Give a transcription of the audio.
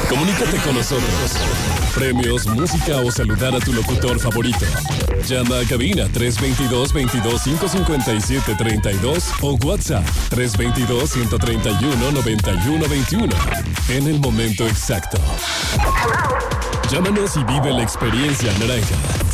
Comunícate con nosotros. Premios, música o saludar a tu locutor favorito. Llama a cabina 322-557-32 o WhatsApp 322-131-9121 en el momento exacto. Llámanos y vive la experiencia naranja.